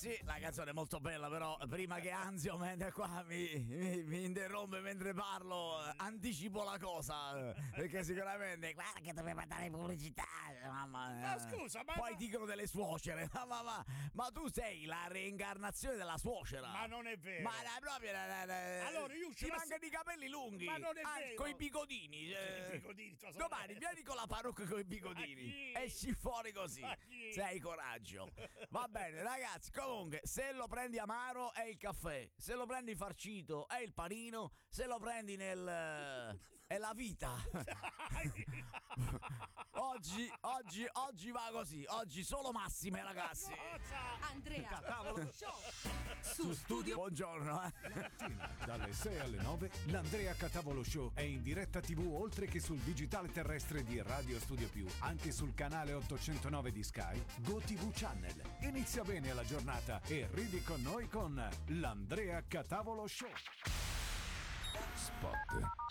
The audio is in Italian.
Sì, la canzone è molto bella, però prima che Anzio qua mi interrompe mentre parlo, anticipo la cosa, perché sicuramente guarda che doveva dare pubblicità, mamma. Ma scusa, ma poi dicono delle suocere, ma tu sei la reincarnazione della suocera. Ma non è vero. Ma è proprio allora io ti mancano i capelli lunghi. Ma non è vero. Coi bigodini. Domani vieni con la parrucca coi bigodini. Esci fuori così. Se hai coraggio. Va bene, ragazzi. Comunque, se lo prendi amaro è il caffè. Se lo prendi farcito è il panino. Se lo prendi è la vita. Oggi va così. Oggi solo massime, ragazzi. Andrea Catavolo Show su Studio. Buongiorno. Mattina, dalle 6 alle 9 l'Andrea Catavolo Show è in diretta TV oltre che sul digitale terrestre di Radio Studio Più, anche sul canale 809 di Sky, GoTV Channel. Inizia bene la giornata e ridi con noi con l'Andrea Catavolo Show. Spot.